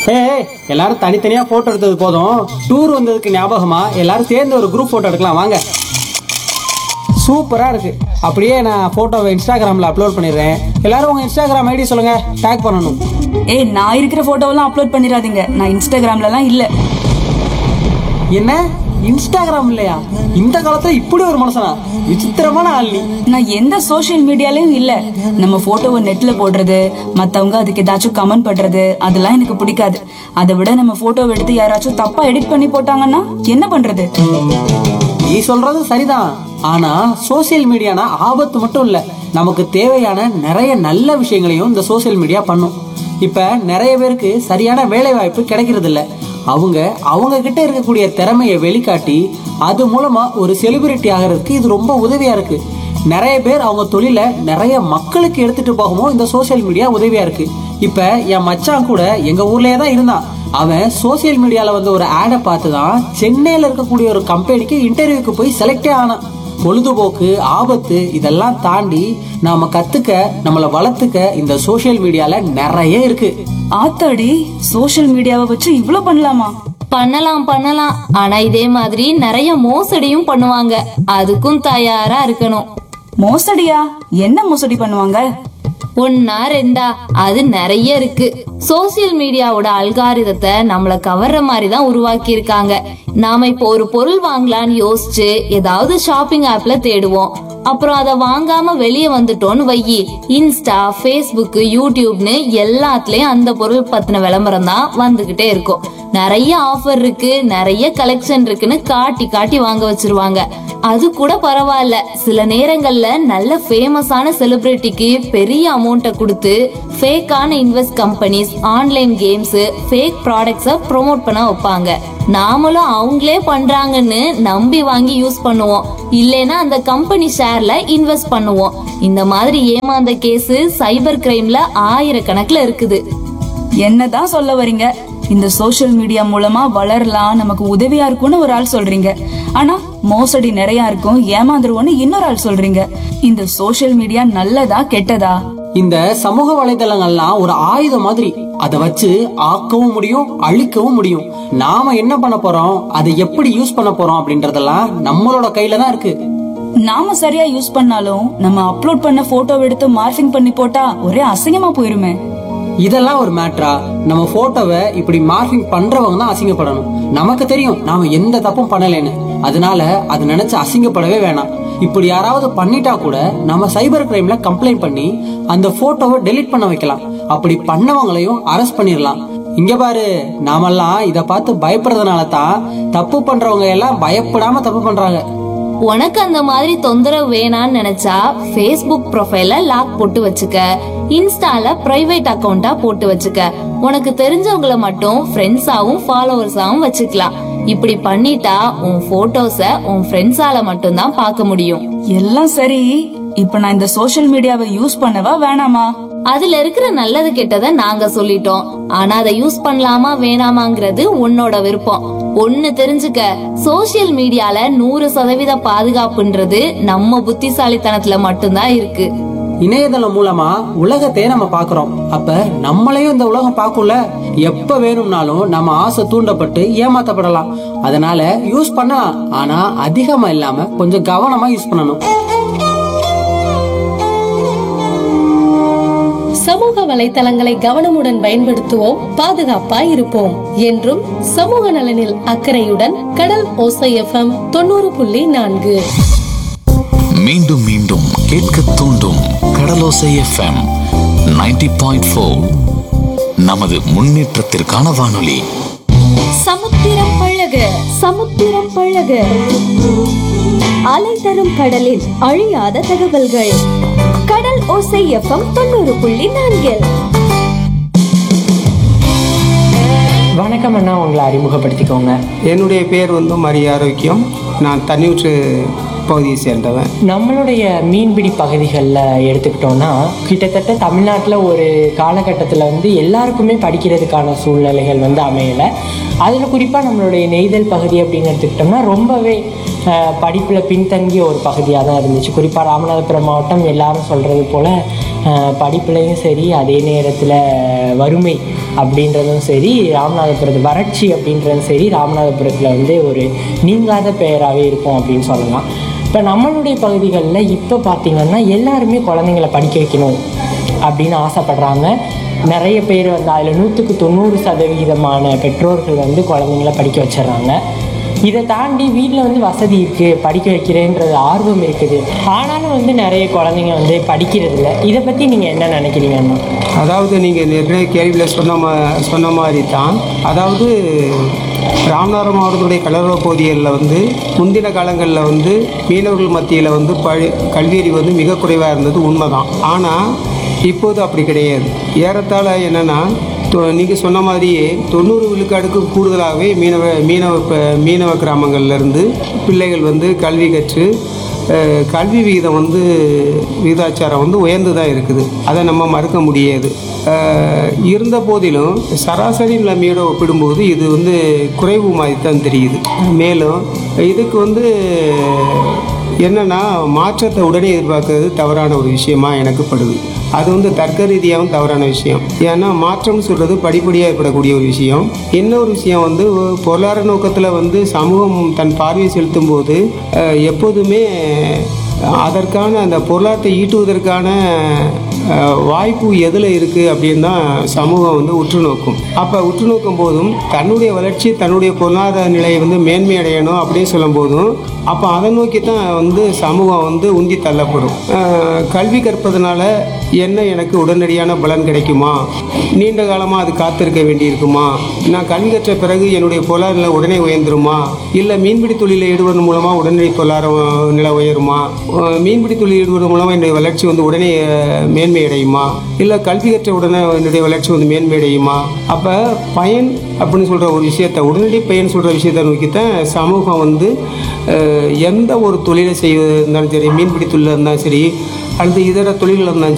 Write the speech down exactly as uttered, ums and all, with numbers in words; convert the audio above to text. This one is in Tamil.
ஏய், எல்லாரும் தனித்தனியா போட்டோ எடுத்தது போதும். டூர் வந்ததுக்கு ஞாபகமா எல்லாரும் சேர்ந்து ஒரு குரூப் போட்டோ எடுக்கலாம் வாங்க. சூப்பரா இருக்கு. அப்படியே நான் போட்டோவை இன்ஸ்டாகிராம்ல அப்லோட் பண்ணிடுறேன். எல்லாரும் உங்க இன்ஸ்டாகிராம் ஐடி சொல்லுங்க, டேக் பண்ணணும். ஏய், நான் இருக்கிற போட்டோவெல்லாம் அப்லோட் பண்ணிடாதீங்க. நான் இன்ஸ்டாகிராம்லலாம் இல்ல. என்ன இன்ஸ்டாகிராம் இல்லையா? இந்த காலத்துல இப்படி ஒரு மனுஷனா? விசித்திரமான ஆள் நீ. நான் எந்த சோஷியல் மீடியாலயும் இல்ல. நம்ம போட்டோவை நெட்ல போடுறது, மத்தவங்க அதுக்கு ஏதாச்சும் கமெண்ட் பண்றது, அதெல்லாம் எனக்கு பிடிக்காது. அதை விட நம்ம போட்டோவை எடுத்து யாராச்சும் தப்பா எடிட் பண்ணி போட்டாங்கன்னா என்ன பண்றது? நீ சொல்றது சரிதான். ஆனா சோசியல் மீடியானா ஆபத்து மட்டும் இல்ல, நமக்கு தேவையான நிறைய நல்ல விஷயங்களையும் இந்த சோசியல் மீடியா பண்ணும். இப்ப நிறைய பேருக்கு சரியான வேலை வாய்ப்பு கிடைக்கிறது இல்ல. அவங்க அவங்க கிட்ட இருக்கக்கூடிய திறமையை வெளிக்காட்டி அது மூலமா ஒரு செலிபிரிட்டி ஆகிறதுக்கு இது ரொம்ப உதவியா இருக்கு. நிறைய பேர் அவங்க தொழில நிறைய மக்களுக்கு எடுத்துட்டு போகவும் இந்த சோசியல் மீடியா உதவியா இருக்கு. இப்ப என் மச்சான் கூட எங்க ஊர்லயே தான் இருந்தான். அவன் சோசியல் மீடியால வந்து ஒரு ஆடை பார்த்து தான் சென்னையில இருக்கக்கூடிய ஒரு கம்பெனிக்கு இன்டர்வியூக்கு போய் செலக்டே ஆனான். பொழுதுபோக்கு, ஆபத்து இதெல்லாம் தாண்டி நாம கத்துக்க, நம்மளை வளர்த்துக்க இந்த சோசியல் மீடியால நிறைய இருக்கு. ஆத்தாடி, சோஷியல் மீடியாவை வச்சு இவ்ளோ பண்ணலாமா? பண்ணலாம் பண்ணலாம் ஆனா இதே மாதிரி நிறைய மோசடியும் பண்ணுவாங்க. அதுக்கும் தயாரா இருக்கணும். மோசடியா? என்ன மோசடி பண்ணுவாங்க? ஒன்னா ரெண்டா, அது நிறைய இருக்கு. சோசியல் மீடியாவோட அல்காரிதத்தை நம்மள கவர்ற மாதிரி தான் உருவாக்கி இருக்காங்க. நாம இப்போ ஒரு பொருள் வாங்கலாம்னு யோசிச்சு ஏதாவது ஷாப்பிங் ஆப்ல தேடுவோம். அப்புறம் அதை வாங்காம வெளியே வந்துட்டோம்னு வையி, இன்ஸ்டா, ஃபேஸ்புக், யூடியூப்னு எல்லாத்துலயும் அந்த பொருள் பத்தின விளம்பரம் தான் வந்துகிட்டே இருக்கும். நிறைய ஆஃபர் இருக்கு, நிறைய கலெக்ஷன் இருக்குன்னு காட்டி காட்டி வாங்க வச்சிருவாங்க. அது கூட பரவாயில்ல, சில நேரங்கள்ல நல்ல ஃபேமஸான செலிபிரிட்டிக்கு பெரிய அமௌண்ட்டை கொடுத்து ஃபேக்கான invest companies, online games, fake ப்ராடக்ட்ஸை ப்ரோமோட் பண்ண வைப்பாங்க. நாமளும் அவங்களே பண்றாங்கன்னு நம்பி வாங்கி யூஸ் பண்ணுவோம். இல்லைன்னா அந்த கம்பெனி ஷேர்ல இன்வெஸ்ட் பண்ணுவோம். இந்த மாதிரி ஏமாந்த கேஸ் சைபர் கிரைம்ல ஆயிரக்கணக்குல இருக்குது. என்னதான் சொல்ல வர்றீங்க? இந்த சோஷியல் மீடியா மூலமா வளரலாம், நமக்கு உதவியா இருக்கும்னு ஒரு ஆள் சொல்றீங்க. ஆனா மோசடி நிறைய இருக்கும், ஏமாந்துருவோம்னு இன்னொரு ஆள் சொல்றீங்க. இந்த சோஷியல் மீடியா நல்லதா கெட்டதா? இந்த சமூக வலைதளங்கள்லாம் ஒரு ஆயுதம் மாதிரி. அதை வச்சு ஆக்கவும் முடியும், அழிக்கவும் முடியும். நாம என்ன பண்ண போறோம், அதை எப்படி யூஸ் பண்ண போறோம் அப்படின்றதெல்லாம் நம்மளோட கையில தான் இருக்கு. நாம சரியா யூஸ் பண்ணாலும் நம்ம அப்லோட் பண்ண போட்டோ எடுத்து மார்ஃபிங் பண்ணி போட்டா ஒரே அசிங்கமா போயிருமே. இதெல்லாம் ஒரு மேட்ரா? நம்ம போட்டோவை இப்படி மார்க்கிங் பண்றவங்க தான் அசிங்கப்படணும். நமக்கு தெரியும் நாம எந்த தப்பும் பண்ணலைன்னு. அதனால அது நினைச்சு அசிங்கப்படவே வேணாம். இப்படி யாராவது பண்ணிட்டா கூட நம்ம சைபர் கிரைம்ல கம்ப்ளைண்ட் பண்ணி அந்த போட்டோவை டெலீட் பண்ண வைக்கலாம். அப்படி பண்ணவங்களையும் அரெஸ்ட் பண்ணிடலாம். இங்க பாரு, நாமெல்லாம் இத பார்த்து பயப்படுறதுனால தான் தப்பு பண்றவங்க எல்லாம் பயப்படாம தப்பு பண்றாங்க. உனக்கு அந்த மாதிரி தொந்தரவு வேணான்னு நினைச்சா ஃபேஸ்புக் ப்ரொஃபைல லாக் போட்டு வச்சுக்க, இன்ஸ்டால பிரைவேட் அக்கவுண்டா போட்டு வச்சுக்க. உனக்கு தெரிஞ்சவங்களை மட்டும் ஃப்ரெண்ட்ஸாவும் ஃபாலோவர்ஸாவும் வச்சுக்கலாம். இப்படி பண்ணிட்டா உன் போட்டோஸ உன் ஃப்ரெண்ட்ஸால மட்டும் தான் பார்க்க முடியும். எல்லாம் சரி, இப்ப நான் இந்த சோஷியல் மீடியாவை யூஸ் பண்ணவா வேணாமா? அதுல இருக்கிற நல்லது கெட்டதை நாங்க சொல்லிட்டோம். ஆனா அதை யூஸ் பண்ணலாமா வேணாமாங்கிறது உன்னோட விருப்பம். ஒண்ணு தெரிஞ்சுக்க, சோசியல் மீடியால நூறு சதவீத பாதுகாப்புன்றது நம்ம புத்திசாலித்தனத்துல மட்டும்தான் இருக்கு. இணையதளம் மூலமா உலகத்தையே நம்ம பாக்குறோம். அப்ப நம்மளையும் இந்த உலகம் பார்க்கும்ல. எப்ப வேணும்னாலும் நம்ம ஆசை தூண்டப்பட்டு ஏமாத்தப்படலாம். அதனால யூஸ் பண்ணலாம், ஆனா அதிகமா இல்லாம கொஞ்சம் கவனமா யூஸ் பண்ணணும். சமூக வலைத்தளங்களை கவனமுடன் பயன்படுத்துவோம், பாதுகாப்பாய் இருப்போம். என்றும் சமூக நலனில் அக்கறையுடன் கடல் ஓசை எஃப்எம் தொண்ணூறு புள்ளி நான்கு. மீண்டும் மீண்டும் கேட்க தூண்டும் கடலோசை எஃப்எம் நைன்டி பாயிண்ட் ஃபோர். நமது முன்னேற்றத்திற்கான வானொலி. சமுத்திரம் பழக சமுத்திரம் பழக அலை தரும் கடலில் அழியாத தகவல்கள். கடல் ஓசை எஃப்எம் தொண்ணூறு புள்ளி நான்கில். வணக்கம் அண்ணா, உங்களை அறிமுகப்படுத்திக்கோங்க. என்னுடைய பேர் வந்து மரி ஆரோக்கியம். நான் தண்ணீற்று பகுதியை சேர்ந்தவன். நம்மளுடைய மீன்பிடி பகுதிகளில் எடுத்துக்கிட்டோம்னா கிட்டத்தட்ட தமிழ்நாட்டில் ஒரு காலகட்டத்தில் வந்து எல்லாருக்குமே படிக்கிறதுக்கான சூழ்நிலைகள் வந்து அமையலை. அதில் குறிப்பாக நம்மளுடைய நெய்தல் பகுதி அப்படின்னு எடுத்துக்கிட்டோம்னா ரொம்பவே படிப்பில் பின்தங்கிய ஒரு பகுதியாக தான் இருந்துச்சு. குறிப்பாக ராமநாதபுரம் மாவட்டம் எல்லாரும் சொல்கிறது போல் படிப்புலையும் சரி, அதே நேரத்தில் வறுமை அப்படின்றதும் சரி, ராமநாதபுரத்து வறட்சி அப்படின்றதும் சரி ராமநாதபுரத்தில் வந்து ஒரு நீங்காத பெயராகவே இருக்கும் அப்படின்னு சொல்லலாம். இப்போ நம்மளுடைய பகுதிகளில் இப்போ பார்த்திங்கன்னா எல்லாருமே குழந்தைங்களை படிக்க வைக்கணும் அப்படின்னு ஆசைப்படுறாங்க. நிறைய பேர் வந்து அதில் நூற்றுக்கு தொண்ணூறு சதவிகிதமான பெற்றோர்கள் வந்து குழந்தைங்கள படிக்க வச்சிடுறாங்க. இதை தாண்டி வீட்டில் வந்து வசதி இருக்குது, படிக்க வைக்கிறேன்றது ஆர்வம் இருக்குது, ஆனாலும் வந்து நிறைய குழந்தைங்க வந்து படிக்கிறது இல்லை. இதை பற்றி நீங்கள் என்ன நினைக்கிறீங்கன்னா? அதாவது நீங்கள் நிறைய கேள்வியில் சொன்ன மா சொன்ன மாதிரி தான். அதாவது ராமநாதபுரம் மாவட்டத்துடைய கடலோர பகுதிகளில் வந்து முந்தின காலங்களில் வந்து மீனவர்கள் மத்தியில் வந்து பழி கல்வியறிவு வந்து மிக குறைவாக இருந்தது உண்மைதான். ஆனால் இப்போது அப்படி கிடையாது. ஏறத்தாழ என்னென்னா, நீங்கள் சொன்ன மாதிரியே தொண்ணூறு விழுக்காடுக்கு கூடுதலாகவே மீனவ மீனவ மீனவ கிராமங்கள்லேருந்து பிள்ளைகள் வந்து கல்வி கற்று கல்வி விகிதம் வந்து விகிதாச்சாரம் வந்து உயர்ந்து தான் இருக்குது. அதை நம்ம மறுக்க முடியாது. இருந்த போதிலும் சராசரி நிலைமையோடு ஒப்பிடும்போது இது வந்து குறைவு மாதிரி தான் தெரியுது. மேலும் இதுக்கு வந்து என்னென்னா, மாற்றத்தை உடனே எதிர்பார்க்கறது தவறான ஒரு விஷயமா எனக்கு படுது. அது வந்து தர்க்க ரீதியாகவும் தவறான விஷயம். ஏன்னா மாற்றம்னு சொல்கிறது படிப்படியாக ஏற்படக்கூடிய ஒரு விஷயம். இன்னொரு விஷயம் வந்து பொருளாதார நோக்கத்தில் வந்து சமூகம் தன் பார்வையை செலுத்தும் போது எப்போதுமே அதற்கான அந்த பொருளாதாரத்தை ஈட்டுவதற்கான வாய்ப்பு எதில் இருக்குது அப்படின்னு தான் சமூகம் வந்து உற்று நோக்கும். அப்போ உற்று நோக்கும் போதும் தன்னுடைய வளர்ச்சி, தன்னுடைய பொருளாதார நிலையை வந்து மேன்மையடையணும் அப்படின்னு சொல்லும் போதும் அப்போ அதை நோக்கி தான் வந்து சமூகம் வந்து உந்தி தள்ளப்படும். கல்வி கற்பதனால என்ன எனக்கு உடனடியான பலன் கிடைக்குமா, நீண்ட காலமாக அது காத்திருக்க வேண்டியிருக்குமா, நான் கல்வி கற்ற பிறகு என்னுடைய பொருளாதார நிலை உடனே உயர்ந்துருமா, இல்லை மீன்பிடி தொழிலில் ஈடுபடுவதன் மூலமாக உடனடி பொருளாதார நிலை உயருமா, மீன்பிடி தொழில் ஈடுபடுவதன் மூலமாக என்னுடைய வளர்ச்சி வந்து உடனே மேன்மை அடையுமா, இல்லை கல்வி கற்ற உடனே என்னுடைய வளர்ச்சி வந்து மேன்மை அடையுமா. அப்போ பயன் அப்படின்னு சொல்கிற ஒரு விஷயத்தை, உடனடி பயன் சொல்கிற விஷயத்தை நோக்கித்தான் சமூகம் வந்து எந்த ஒரு தொழிலை செய்வதாக இருந்தாலும் சரி, மீன்பிடி தொழிலாக இருந்தாலும் சரி, அல்லது இதர தொழில்கள் இருந்தாலும்